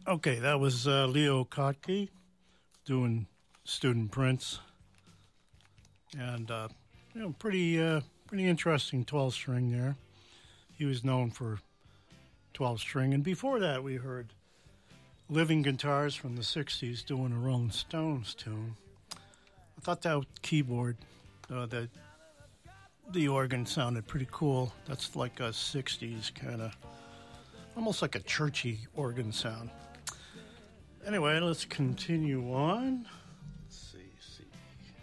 Okay, that was Leo Kottke doing Student Prince, and pretty interesting 12 string there. He was known for 12 string, and before that we heard Living Guitars from the '60s doing a Rolling Stones tune. I thought that keyboard, that the organ sounded pretty cool. That's like a '60s kind of, almost like a churchy organ sound. Anyway, let's continue on.